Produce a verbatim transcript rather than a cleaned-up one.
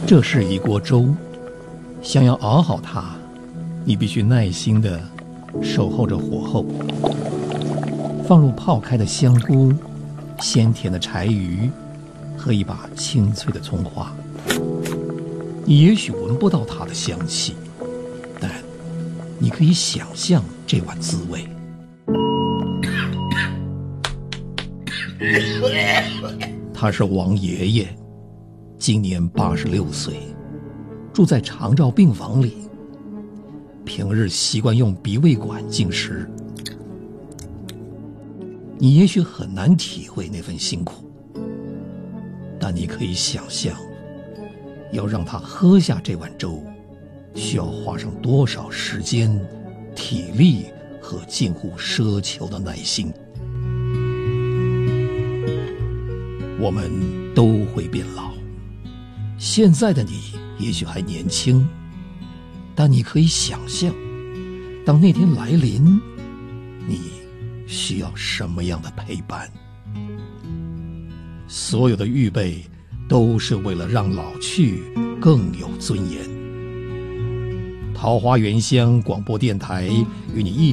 这是一锅粥，想要熬好它，你必须耐心地守候着火候，放入泡开的香菇、鲜甜的柴鱼和一把清脆的葱花。你也许闻不到它的香气，但你可以想象这碗滋味。他是王爷爷，今年八十六岁，住在长照病房里，平日习惯用鼻胃管进食。你也许很难体会那份辛苦，但你可以想象，要让他喝下这碗粥，需要花上多少时间、体力和近乎奢求的耐心。我们都会变老，现在的你也许还年轻，但你可以想象，当那天来临，你需要什么样的陪伴？所有的预备都是为了让老去更有尊严。桃花源乡广播电台与你一